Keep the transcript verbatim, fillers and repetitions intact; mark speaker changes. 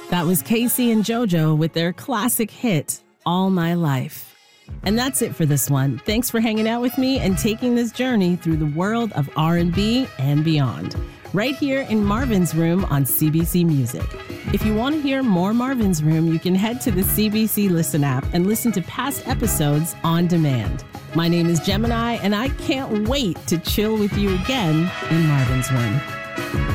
Speaker 1: That was Casey and JoJo with their classic hit, All My Life. And that's it for this one. Thanks for hanging out with me and taking this journey through the world of R and B and beyond, right here in Marvin's Room on C B C Music. If you want to hear more Marvin's Room, you can head to the C B C Listen app and listen to past episodes on demand. My name is Gemini, and I can't wait to chill with you again in Marvin's Room.